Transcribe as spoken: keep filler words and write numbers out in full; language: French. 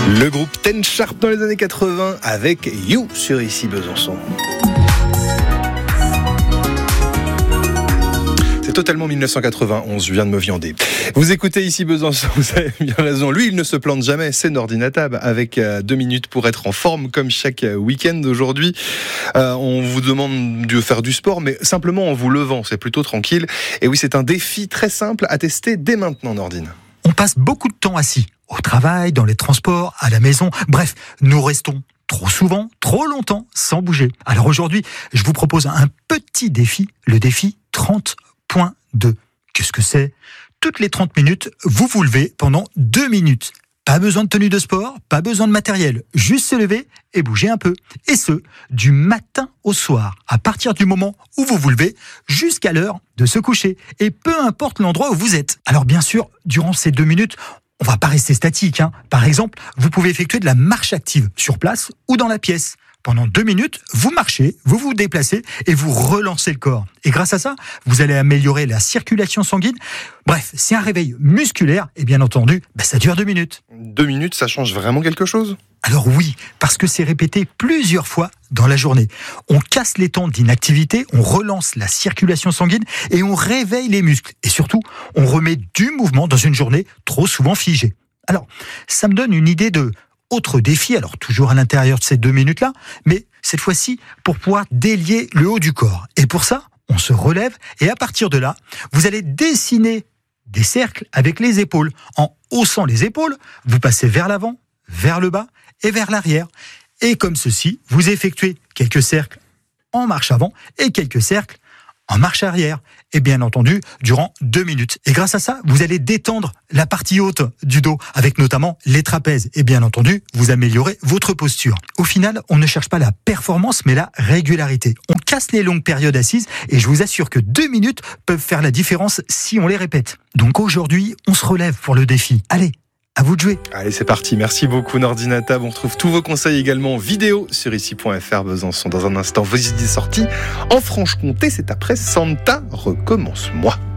Le groupe Ten Sharp dans les années quatre-vingts avec You sur Ici Besançon. C'est totalement dix-neuf cent quatre-vingt-onze, je viens de me viander. Vous écoutez Ici Besançon, vous avez bien raison. Lui, il ne se plante jamais, c'est Nordine Atab avec euh, deux minutes pour être en forme comme chaque week-end aujourd'hui. Euh, on vous demande de faire du sport, mais simplement en vous levant, c'est plutôt tranquille. Et oui, c'est un défi très simple à tester dès maintenant, Nordine. On passe beaucoup de temps assis, au travail, dans les transports, à la maison. Bref, nous restons trop souvent, trop longtemps, sans bouger. Alors aujourd'hui, je vous propose un petit défi, le défi trente point deux. Qu'est-ce que c'est ? Toutes les trente minutes, vous vous levez pendant deux minutes. Pas besoin de tenue de sport, pas besoin de matériel. Juste se lever et bouger un peu. Et ce, du matin au soir, à partir du moment où vous vous levez, jusqu'à l'heure de se coucher. Et peu importe l'endroit où vous êtes. Alors bien sûr, durant ces deux minutes, on va pas rester statique, hein. Par exemple, vous pouvez effectuer de la marche active sur place ou dans la pièce. Pendant deux minutes, vous marchez, vous vous déplacez et vous relancez le corps. Et grâce à ça, vous allez améliorer la circulation sanguine. Bref, c'est un réveil musculaire et bien entendu, bah ça dure deux minutes. Deux minutes, ça change vraiment quelque chose ? Alors oui, parce que c'est répété plusieurs fois dans la journée. On casse les temps d'inactivité, on relance la circulation sanguine et on réveille les muscles. Et surtout, on remet du mouvement dans une journée trop souvent figée. Alors, ça me donne une idée de autre défi, alors toujours à l'intérieur de ces deux minutes-là, mais cette fois-ci pour pouvoir délier le haut du corps. Et pour ça, on se relève et à partir de là, vous allez dessiner des cercles avec les épaules. En haussant les épaules, vous passez vers l'avant, vers le bas et vers l'arrière. Et comme ceci, vous effectuez quelques cercles en marche avant et quelques cercles en marche arrière. Et bien entendu, durant deux minutes. Et grâce à ça, vous allez détendre la partie haute du dos, avec notamment les trapèzes. Et bien entendu, vous améliorez votre posture. Au final, on ne cherche pas la performance, mais la régularité. On casse les longues périodes assises, et je vous assure que deux minutes peuvent faire la différence si on les répète. Donc aujourd'hui, on se relève pour le défi. Allez, à vous de jouer. Allez, c'est parti. Merci beaucoup, Nordine Atab. On retrouve tous vos conseils également en vidéo sur ici point f r Besançon. Dans un instant, vos idées sorties en Franche-Comté. C'est après Santa, recommence-moi.